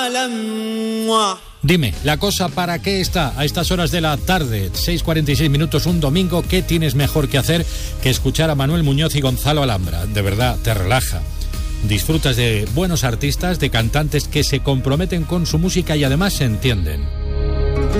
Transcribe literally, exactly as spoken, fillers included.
Dime, ¿la cosa para qué está a estas horas de la tarde? seis cuarenta y seis minutos un domingo. ¿Qué tienes mejor que hacer que escuchar a Manuel Muñoz y Gonzalo Alhambra? De verdad, te relaja. Disfrutas de buenos artistas, de cantantes que se comprometen con su música y además se entienden.